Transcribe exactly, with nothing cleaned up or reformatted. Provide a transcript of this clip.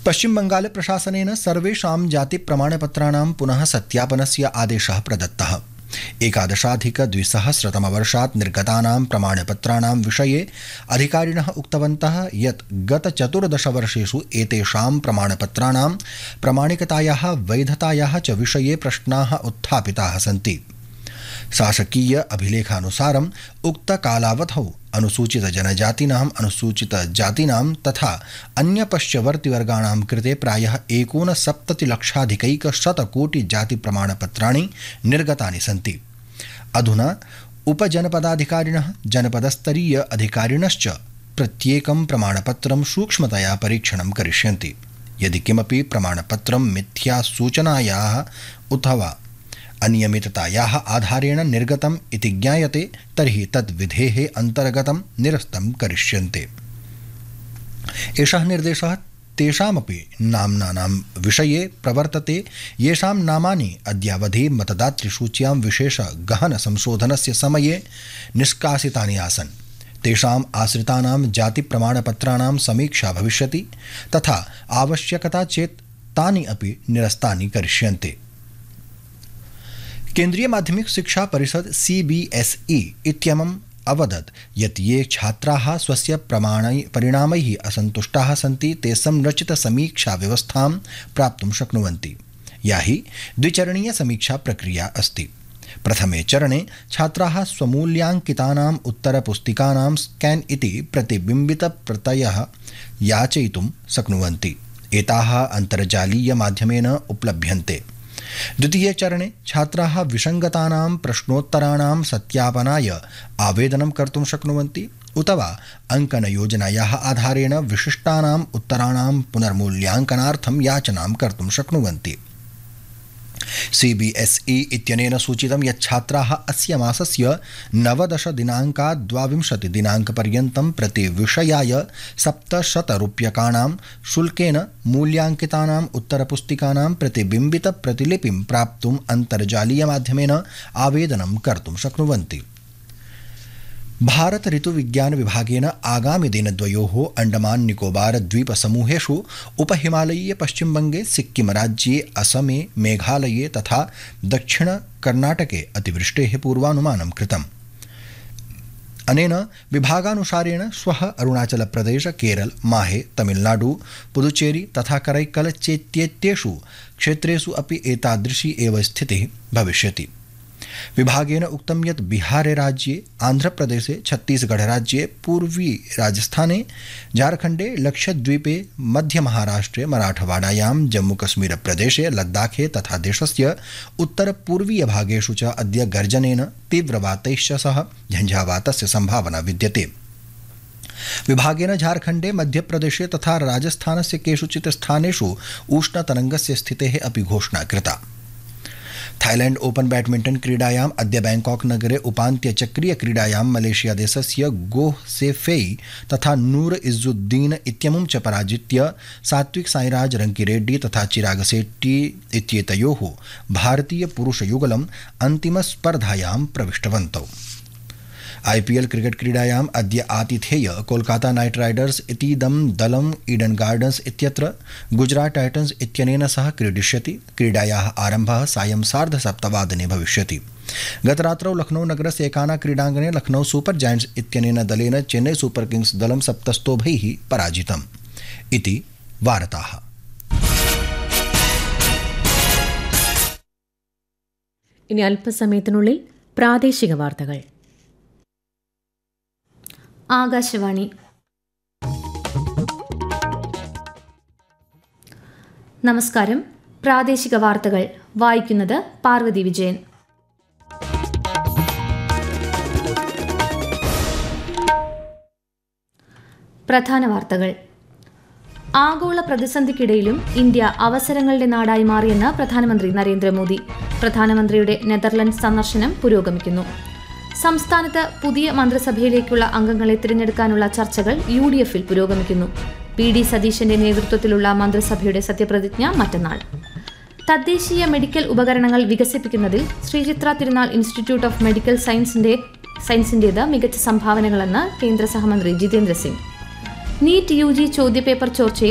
पश्चिमबंगाल प्रशासनेन सर्वेषां जातिप्रमाणपत्राणां पुनः सत्यापनस्य आदेशः प्रदत्तः। एकादशाधिकद्विसहस्रतमवर्षात् निर्गतानां प्रमाणपत्राणां विषये अधिकारिणः उक्तवन्तः यत् गतचतुर्दशवर्षेषु एतेषां प्रमाणपत्राणां प्रामाणिकतायाः वैधतायाः च विषये प्रश्नाः उत्थापिताः सन्ति। शासकीय अभिलेखानुसारम् उक्तकालावधौ अनुसूचितजनजातीनाम् अनुसूचितजातीनां तथा अन्यपश्चवर्तिवर्गाणां कृते प्रायः एकोनसप्ततिलक्षाधिकैकशतकोटिजातिप्रमाणपत्राणि निर्गतानि सन्ति। अधुना उपजनपदाधिकारिणः जनपदस्तरीय अधिकारिणश्च प्रत्येकं प्रमाणपत्रं सूक्ष्मतया परीक्षणं करिष्यन्ति। यदि किमपि प्रमाणपत्रं मिथ्या सूचनायाः अथवा अनियमिततायाः आधारेण निर्गतम् इति ज्ञायते तर्हि तद्विधेः अन्तर्गतं निरस्तं करिष्यन्ते। एषः निर्देशः तेषामपि नाम्नानां विषये प्रवर्तते येषां नामानि अद्यावधि मतदातृसूच्यां विशेष गहन संशोधनस्य समये निष्कासितानि आसन्। तेषाम् आश्रितानां जातिप्रमाणपत्राणां समीक्षा भविष्यति तथा आवश्यकता चेत् तानि अपि निरस्तानि करिष्यन्ते। केन्द्रीय माध्यमिक शिक्षा परिषद सी बी एस ई इत्यमुम् अवदत् यत् ये छात्राः स्वस्य परिणामैः असन्तुष्टाः सन्ति ते संरचितसमीक्षा व्यवस्थां प्राप्तुं शक्नुवन्ति, या हि द्विचरणीय समीक्षा प्रक्रिया अस्ति। प्रथमे चरणे छात्राः स्वमूल्याङ्कितानाम् उत्तरपुस्तिकानां स्कैन् इति प्रतिबिम्बितप्रतयः याचयितुं शक्नुवन्ति। एताः अन्तर्जालीयमाध्यमेन उपलभ्यन्ते। द्वितीये चरणे छात्राः विसङ्गतानां प्रश्नोत्तराणां सत्यापनाय आवेदनं कर्तुं शक्नुवन्ति उत वा अङ्कनयोजनायाः आधारेण विशिष्टानाम् उत्तराणां पुनर्मूल्याङ्कनार्थं याचनां कर्तुं शक्नुवन्ति। सी बी एस ई इत्यनेन सूचितं यत् छात्राः अस्य मासस्य नवदश दिनाङ्कात् द्वाविंशति दिनाङ्कपर्यन्तं प्रतिविषयाय सप्तशतरूप्यकाणां शुल्केन मूल्याङ्कितानाम् उत्तरपुस्तिकानां प्रतिबिम्बितप्रतिलिपिं प्राप्तुम् अन्तर्जालीयमाध्यमेन आवेदनं कर्तुं शक्नुवन्ति। भारत ऋतुविज्ञान विभागेन आगामि दिनद्वयोः अंडमान निकोबार द्वीपसमूहेषु उपहिमालयीय पश्चिमबंगे सिक्किम राज्ये असमे मेघालये तथा दक्षिण कर्नाटके अतिवृष्टेः पूर्वानुमानं कृतम्। अनेन विभागानुसारेण श्वः अरुणाचलप्रदेश केरल माहे तमिलनाडु पुदुचेरी तथा करैक्कल चेत्येतेषु क्षेत्रेषु अपि एतादृशी एव स्थितिः भविष्यति। विभागेन उक्तं यत् बिहारे राज्ये आन्ध्रप्रदेशे छत्तीसगढ़ राज्ये पूर्वी राजस्थाने झारखण्डे लक्षद्वीपे मध्यमहाराष्ट्रे मराठवाडायां जम्मूकश्मीरप्रदेशे लद्दाखे तथा देशस्य उत्तरपूर्वीयभागेषु च अद्य गर्जनेन तीव्रवातैश्च सह झञ्झावातस्य सम्भावना विद्यते। विभागेन झारखण्डे मध्यप्रदेशे तथा राजस्थानस्य केषुचित् स्थानेषु उष्णतरङ्गस्य स्थितेः अपि घोषणा कृता। थाईलैंड ओपन बैडमिंटन क्रीडायाम् अद्य बैंकॉक नगरे उपान्त्यचक्रीय क्रीडायां मलेशिया देशस्य गोह सेफेई तथा नूर इज्जुद्दीन इत्यमुं च पराजित्य सात्विक साईराज रंकीरेड्डी तथा चिराग शेट्टी इत्येतयोः भारतीय पुरुषयुगलम् अन्तिमस्पर्धायां प्रविष्टवन्तौ। आईपीएल क्रिकेट क्रीडायाम् अद्य आतिथेय कोलकाता नाइट राइडर्स इतीदं दलम् ईडन गार्डन्स इत्यत्र गुजरात टाइटन्स इत्यनेन सह क्रीडिष्यति। क्रीडायाः आरम्भः सायं सार्धसप्तवादने भविष्यति। गतरात्रौ लखनऊ नगरस्य एकाना क्रीडाङ्गणे लखनऊ सुपर जायंट्स इत्यनेन दलेन चेन्नई सुपर किंग्स दलं सप्तस्तोभैः पराजितम् इति वार्ताः। ഇനി അല്പസമയത്തിനുള്ളിൽ പ്രാദേശിക വാർത്തകൾ. ആകാശവാണി. നമസ്കാരം. പ്രാദേശിക വാർത്തകൾ വായിക്കുന്നത് പാർവതി വിജയൻ. പ്രധാന വാർത്തകൾ. ആഗോള പ്രതിസന്ധിക്കിടയിലും ഇന്ത്യ അവസരങ്ങളുടെ നാടായി മാറിയെന്ന് പ്രധാനമന്ത്രി നരേന്ദ്രമോദി. പ്രധാനമന്ത്രിയുടെ നെതർലൻഡ്സ് സന്ദർശനം പുരോഗമിക്കുന്നു. സംസ്ഥാനത്ത് പുതിയ മന്ത്രിസഭയിലേക്കുള്ള അംഗങ്ങളെ തിരഞ്ഞെടുക്കാനുള്ള ചർച്ചകൾ യു ഡി എഫിൽ പുരോഗമിക്കുന്നു. പി ഡി സതീശന്റെ നേതൃത്വത്തിലുള്ള മന്ത്രിസഭയുടെ സത്യപ്രതിജ്ഞ മറ്റന്നാൾ. തദ്ദേശീയ മെഡിക്കൽ ഉപകരണങ്ങൾ വികസിപ്പിക്കുന്നതിൽ ശ്രീചിത്ര തിരുനാൾ ഇൻസ്റ്റിറ്റ്യൂട്ട് ഓഫ് മെഡിക്കൽ സയൻസിന്റെ സയൻസിന്റേത് മികച്ച സംഭാവനകളെന്ന് കേന്ദ്ര സഹമന്ത്രി Jitendra Singh. NEET U G ചോദ്യപേപ്പർ ചോർച്ചയിൽ